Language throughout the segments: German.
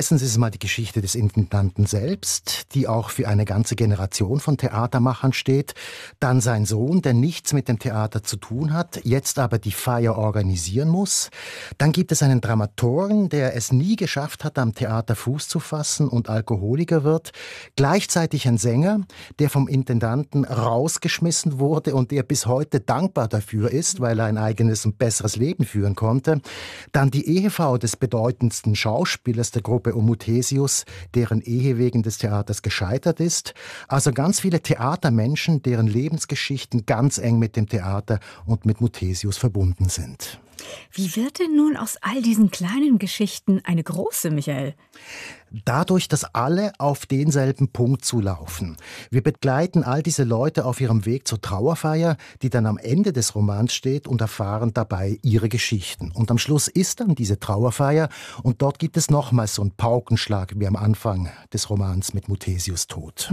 Erstens ist es mal die Geschichte des Intendanten selbst, die auch für eine ganze Generation von Theatermachern steht. Dann sein Sohn, der nichts mit dem Theater zu tun hat, jetzt aber die Feier organisieren muss. Dann gibt es einen Dramaturgen, der es nie geschafft hat, am Theater Fuß zu fassen und Alkoholiker wird. Gleichzeitig ein Sänger, der vom Intendanten rausgeschmissen wurde und der bis heute dankbar dafür ist, weil er ein eigenes und besseres Leben führen konnte. Dann die Ehefrau des bedeutendsten Schauspielers der Gruppe um Muthesius, deren Ehe wegen des Theaters gescheitert ist. Also ganz viele Theatermenschen, deren Lebensgeschichten ganz eng mit dem Theater und mit Muthesius verbunden sind. Wie wird denn nun aus all diesen kleinen Geschichten eine große, Michael? Dadurch, dass alle auf denselben Punkt zulaufen. Wir begleiten all diese Leute auf ihrem Weg zur Trauerfeier, die dann am Ende des Romans steht, und erfahren dabei ihre Geschichten. Und am Schluss ist dann diese Trauerfeier und dort gibt es nochmals so einen Paukenschlag wie am Anfang des Romans mit Muthesius Tod.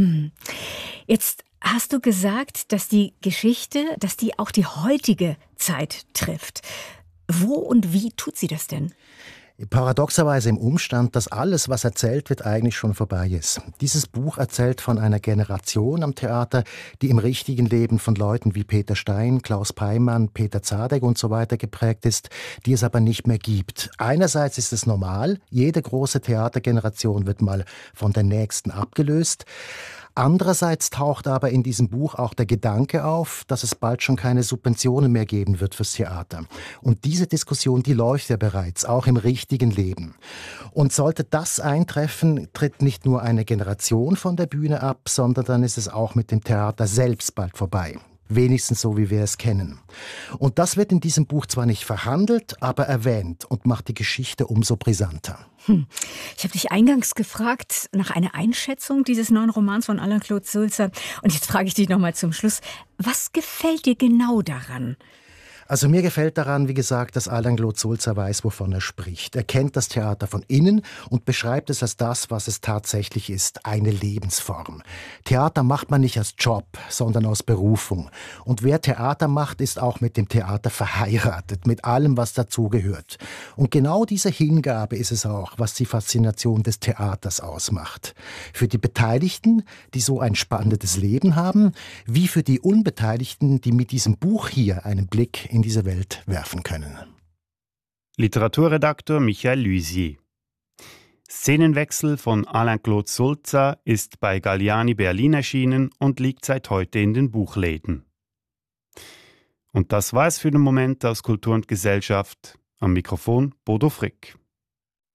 Jetzt hast du gesagt, dass die Geschichte, dass die auch die heutige Zeit trifft. Wo und wie tut sie das denn? Paradoxerweise im Umstand, dass alles, was erzählt wird, eigentlich schon vorbei ist. Dieses Buch erzählt von einer Generation am Theater, die im richtigen Leben von Leuten wie Peter Stein, Klaus Peimann, Peter Zadek und so weiter geprägt ist, die es aber nicht mehr gibt. Einerseits ist es normal, jede große Theatergeneration wird mal von der nächsten abgelöst. Andererseits taucht aber in diesem Buch auch der Gedanke auf, dass es bald schon keine Subventionen mehr geben wird fürs Theater. Und diese Diskussion, die läuft ja bereits, auch im richtigen Leben. Und sollte das eintreffen, tritt nicht nur eine Generation von der Bühne ab, sondern dann ist es auch mit dem Theater selbst bald vorbei. Wenigstens so, wie wir es kennen. Und das wird in diesem Buch zwar nicht verhandelt, aber erwähnt und macht die Geschichte umso brisanter. Ich habe dich eingangs gefragt nach einer Einschätzung dieses neuen Romans von Alain-Claude Sulzer. Und jetzt frage ich dich nochmal zum Schluss, was gefällt dir genau daran? Also mir gefällt daran, wie gesagt, dass Alain-Claude Sulzer weiß, wovon er spricht. Er kennt das Theater von innen und beschreibt es als das, was es tatsächlich ist, eine Lebensform. Theater macht man nicht als Job, sondern aus Berufung. Und wer Theater macht, ist auch mit dem Theater verheiratet, mit allem, was dazugehört. Und genau diese Hingabe ist es auch, was die Faszination des Theaters ausmacht. Für die Beteiligten, die so ein spannendes Leben haben, wie für die Unbeteiligten, die mit diesem Buch hier einen Blick in diese Welt werfen können. Literaturredaktor Michael Lysier. Szenenwechsel von Alain-Claude Sulzer ist bei Galliani Berlin erschienen und liegt seit heute in den Buchläden. Und das war es für den Moment aus Kultur und Gesellschaft. Am Mikrofon Bodo Frick.